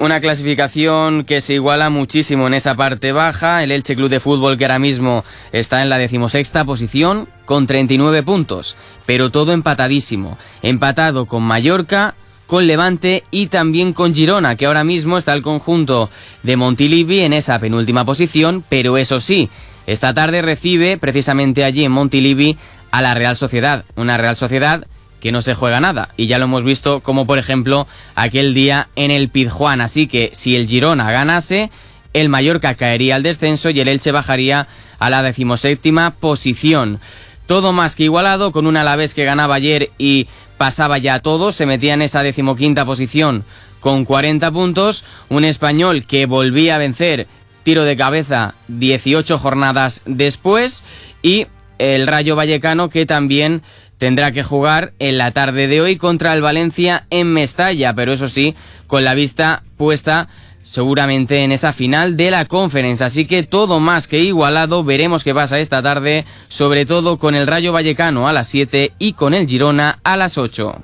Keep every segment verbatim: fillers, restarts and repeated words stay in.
Una clasificación que se iguala muchísimo en esa parte baja. El Elche Club de Fútbol, que ahora mismo está en la decimosexta posición con treinta y nueve puntos, pero todo empatadísimo. Empatado con Mallorca, con Levante y también con Girona, que ahora mismo está el conjunto de Montilivi en esa penúltima posición, pero eso sí, esta tarde recibe precisamente allí en Montilivi a la Real Sociedad, una Real Sociedad que no se juega nada, y ya lo hemos visto como por ejemplo aquel día en el Pizjuán. Así que si el Girona ganase, el Mallorca caería al descenso y el Elche bajaría a la decimoséptima posición. Todo más que igualado, con un Alavés que ganaba ayer y pasaba ya todo, se metía en esa decimoquinta posición con cuarenta puntos, un Español que volvía a vencer tiro de cabeza dieciocho jornadas después, y el Rayo Vallecano, que también tendrá que jugar en la tarde de hoy contra el Valencia en Mestalla, pero eso sí, con la vista puesta seguramente en esa final de la Conference. Así que todo más que igualado. Veremos qué pasa esta tarde, sobre todo con el Rayo Vallecano a las siete y con el Girona a las ocho.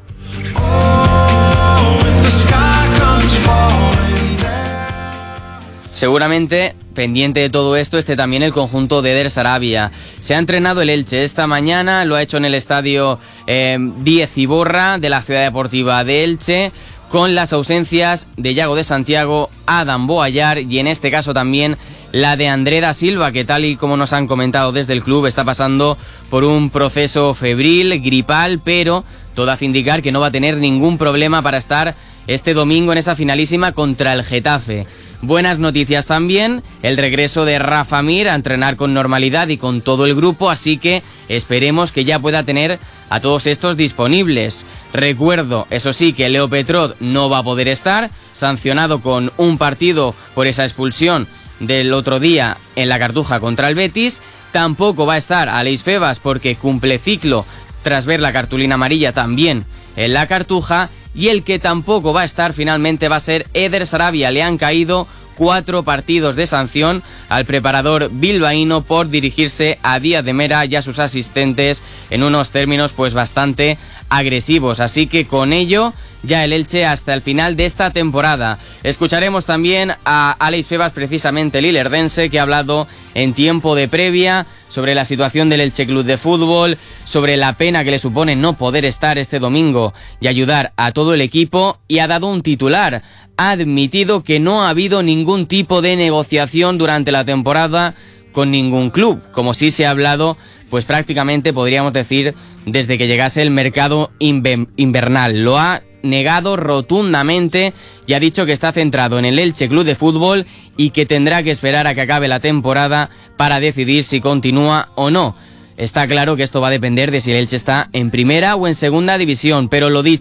Seguramente pendiente de todo esto esté también el conjunto de Eder Sarabia. Se ha entrenado el Elche esta mañana, lo ha hecho en el estadio eh, Díez Iborra de la Ciudad Deportiva de Elche, con las ausencias de Yago de Santiago, Adam Boallar y en este caso también la de André da Silva, que tal y como nos han comentado desde el club está pasando por un proceso febril, gripal, pero todo hace indicar que no va a tener ningún problema para estar este domingo en esa finalísima contra el Getafe. Buenas noticias también, el regreso de Rafa Mir a entrenar con normalidad y con todo el grupo, así que esperemos que ya pueda tener a todos estos disponibles. Recuerdo, eso sí, que Leo Petrot no va a poder estar, sancionado con un partido por esa expulsión del otro día en la Cartuja contra el Betis. Tampoco va a estar Aleix Febas porque cumple ciclo tras ver la cartulina amarilla también en la Cartuja. Y el que tampoco va a estar finalmente va a ser Eder Sarabia. Le han caído cuatro partidos de sanción al preparador bilbaíno por dirigirse a Díaz de Mera y a sus asistentes en unos términos pues bastante agresivos. Así que con ello ya el Elche hasta el final de esta temporada. Escucharemos también a Aleix Febas, precisamente el ilerdense, que ha hablado en tiempo de previa sobre la situación del Elche Club de Fútbol, sobre la pena que le supone no poder estar este domingo y ayudar a todo el equipo, y ha dado un titular. Ha admitido que no ha habido ningún tipo de negociación durante la temporada con ningún club, como sí se ha hablado, pues prácticamente podríamos decir desde que llegase el mercado invernal. Lo ha negado rotundamente y ha dicho que está centrado en el Elche Club de Fútbol y que tendrá que esperar a que acabe la temporada para decidir si continúa o no. Está claro que esto va a depender de si el Elche está en primera o en segunda división, pero lo dicho,